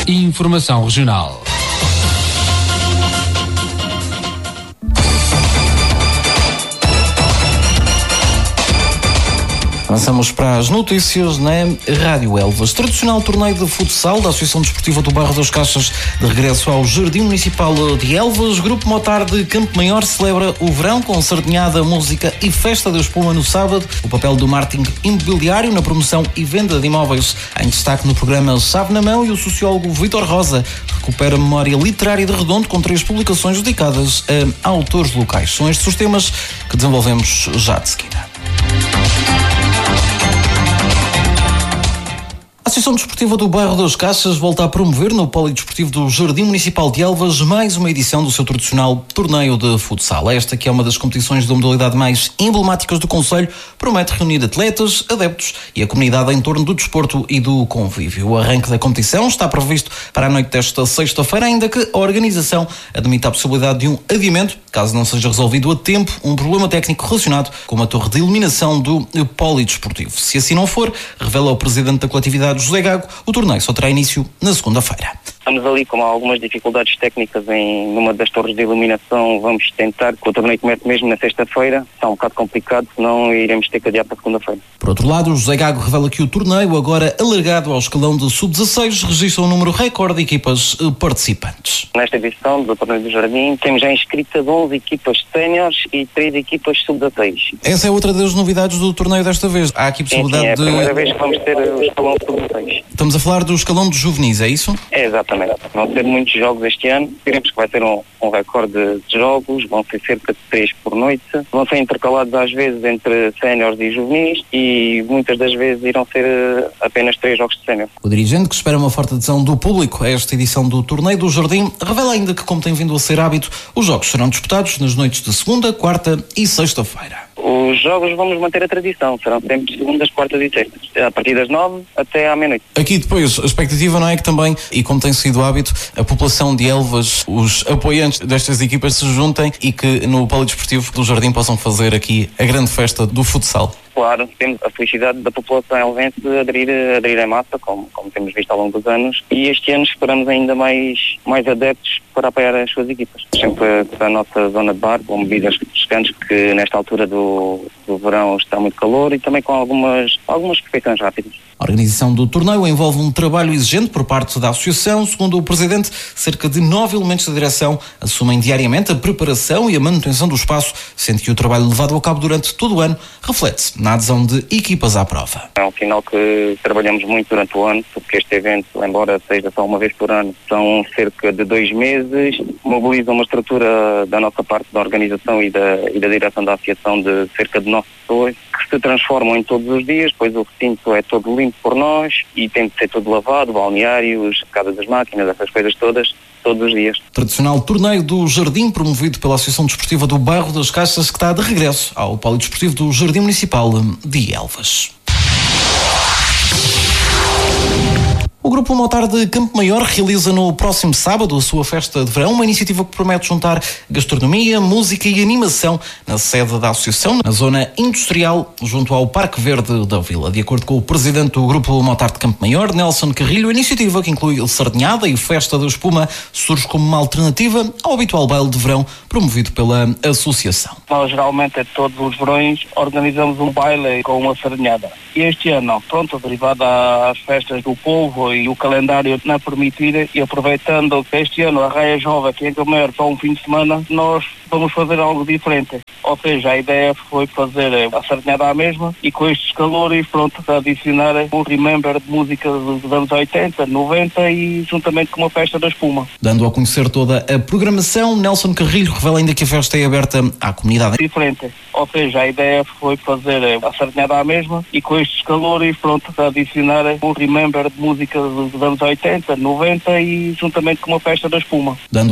Informação regional. Avançamos para as notícias na Rádio Elvas. Tradicional torneio de futsal da Associação Desportiva do Bairro das Caixas, de regresso ao Jardim Municipal de Elvas. Grupo Motar de Campo Maior celebra o verão com sardinhada, música e festa da espuma no sábado. O papel do marketing imobiliário na promoção e venda de imóveis em destaque no programa Chave na Mão, e o sociólogo Vítor Rosa recupera a memória literária de Redondo com 3 publicações dedicadas a autores locais. São estes os temas que desenvolvemos já de seguida. A Associação Desportiva do Bairro das Caixas volta a promover no Polidesportivo do Jardim Municipal de Elvas mais uma edição do seu tradicional torneio de futsal. Esta, que é uma das competições da modalidade mais emblemáticas do concelho, promete reunir atletas, adeptos e a comunidade em torno do desporto e do convívio. O arranque da competição está previsto para a noite desta sexta-feira, ainda que a organização admite a possibilidade de um adiamento, caso não seja resolvido a tempo um problema técnico relacionado com uma torre de iluminação do Polidesportivo. Se assim não for, revela o presidente da coletividade, José Gago, o torneio só terá início na segunda-feira. Estamos ali com algumas dificuldades técnicas numa das torres de iluminação. Vamos tentar que o torneio comece mesmo na sexta-feira. Está um bocado complicado, senão iremos ter que adiar para segunda-feira. Por outro lado, José Gago revela que o torneio, agora alargado ao escalão de sub-16, registra um número recorde de equipas participantes. Nesta edição do torneio do Jardim, temos já inscritas 11 equipas séniores e 3 equipas sub-16. Essa é outra das novidades do torneio desta vez. Há aqui possibilidade é a primeira vez que vamos ter o escalão sub-16. Estamos a falar do escalão dos juvenis, é isso? É, exatamente. Vão ser muitos jogos este ano. Diremos que vai ser um recorde de jogos. Vão ser cerca de 3 por noite. Vão ser intercalados às vezes entre séniores e juvenis, e muitas das vezes irão ser apenas 3 jogos de sénior. O dirigente, que espera uma forte adesão do público a esta edição do Torneio do Jardim, revela ainda que, como tem vindo a ser hábito, os jogos serão disputados nas noites de segunda, quarta e sexta-feira. Os jogos vamos manter a tradição, serão sempre segundas, quartas e sextas, a partir das 9 até à meia-noite. Aqui depois, a expectativa não é que também, e como tem sido hábito, a população de Elvas, os apoiantes destas equipas se juntem e que no Polidesportivo do Jardim possam fazer aqui a grande festa do futsal. Claro, temos a felicidade da população elvense de aderir em massa, como temos visto ao longo dos anos, e este ano esperamos ainda mais adeptos para apoiar as suas equipas. Sempre para a nossa zona de bar, com bebidas refrescantes, que nesta altura do verão está muito calor, e também com algumas refeições rápidas. A organização do torneio envolve um trabalho exigente por parte da associação. Segundo o presidente, cerca de 9 elementos da direção assumem diariamente a preparação e a manutenção do espaço, sendo que o trabalho levado a cabo durante todo o ano reflete-se na adesão de equipas à prova. É um sinal que trabalhamos muito durante o ano, porque este evento, embora seja só uma vez por ano, são cerca de 2 meses, mobiliza uma estrutura da nossa parte da organização e da direção da associação de cerca de 9 pessoas, que se transformam em todos os dias, pois o recinto é todo limpo por nós e tem de ser tudo lavado, balneários, casas das máquinas, essas coisas todas, todos os dias. Tradicional torneio do Jardim, promovido pela Associação Desportiva do Bairro das Caixas, que está de regresso ao Polidesportivo do Jardim Municipal de Elvas. O Grupo Motar de Campo Maior realiza no próximo sábado a sua festa de verão, uma iniciativa que promete juntar gastronomia, música e animação na sede da associação, na zona industrial, junto ao Parque Verde da Vila. De acordo com o presidente do Grupo Motar de Campo Maior, Nelson Carrilho, a iniciativa, que inclui sardinhada e festa da espuma, surge como uma alternativa ao habitual baile de verão promovido pela associação. Nós geralmente, todos os verões, organizamos um baile com uma sardinhada. E este ano, derivado às festas do povo e o calendário não permitir, e aproveitando que este ano a Raia Jovem aqui em Campo Maior só um fim de semana, nós vamos fazer algo diferente. Ou seja, a ideia foi fazer a sardinhada à mesma, e com estes calores, adicionar um remember de música dos anos 80, 90 e juntamente com uma festa da espuma. Dando a conhecer toda a programação, Nelson Carrilho revela ainda que a festa é aberta à comunidade. Diferente. Ou seja, a ideia foi fazer a sardinhada à mesma, e com estes calores, adicionar um remember de música dos anos 80, 90 e juntamente com uma festa da espuma. Dando